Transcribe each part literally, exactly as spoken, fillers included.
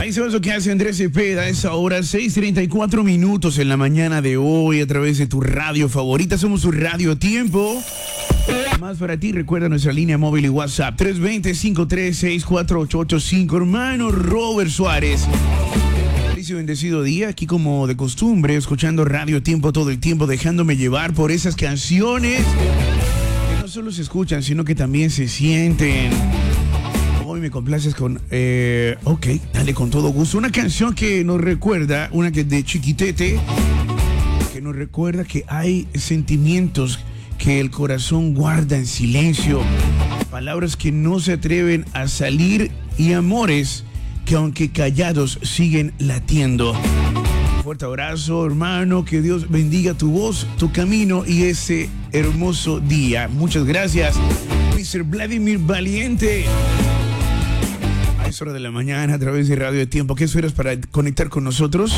Ahí sabes lo que hace Andrés Cepeda a esa hora, seis treinta y cuatro minutos en la mañana de hoy a través de tu radio favorita. Somos tu Radio Tiempo. Más para ti, recuerda nuestra línea móvil y WhatsApp tres dos cero, cinco tres seis, cuatro ocho ocho cinco. Hermano Robert Suárez. Feliz y bendecido día, aquí como de costumbre, escuchando Radio Tiempo todo el tiempo, dejándome llevar por esas canciones que no solo se escuchan, sino que también se sienten. Hoy me complaces con, eh, ok, dale con todo gusto. Una canción que nos recuerda, una que de Chiquitete, que nos recuerda que hay sentimientos que el corazón guarda en silencio, palabras que no se atreven a salir y amores que aunque callados siguen latiendo. Un fuerte abrazo, hermano, que Dios bendiga tu voz, tu camino y ese hermoso día. Muchas gracias, mister Vladimir Valiente. Es hora de la mañana a través de Radio Tiempo. ¿Qué esperas para conectar con nosotros?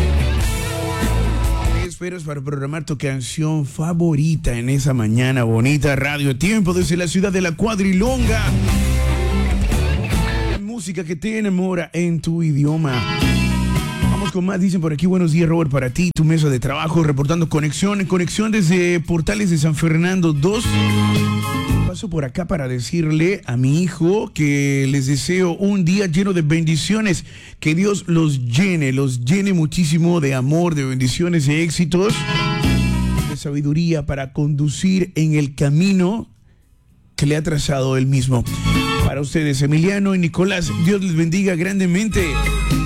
¿Qué esperas para programar tu canción favorita en esa mañana bonita? Radio Tiempo desde la ciudad de La Cuadrilonga. La música que te enamora en tu idioma. Vamos con más. Dicen por aquí, buenos días, Robert, para ti, tu mesa de trabajo, reportando conexión, en conexión desde Portales de San Fernando dos. Paso por acá para decirle a mi hijo que les deseo un día lleno de bendiciones, que Dios los llene, los llene muchísimo de amor, de bendiciones, de éxitos, de sabiduría para conducir en el camino que le ha trazado él mismo. Para ustedes, Emiliano y Nicolás, Dios les bendiga grandemente.